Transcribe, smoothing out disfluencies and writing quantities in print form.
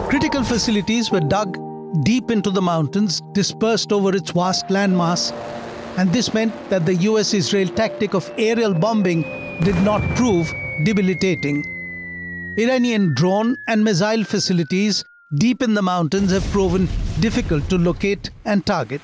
Critical facilities were dug deep into the mountains, dispersed over its vast landmass, and this meant that the US-Israel tactic of aerial bombing did not prove debilitating. Iranian drone and missile facilities deep in the mountains have proven difficult to locate and target.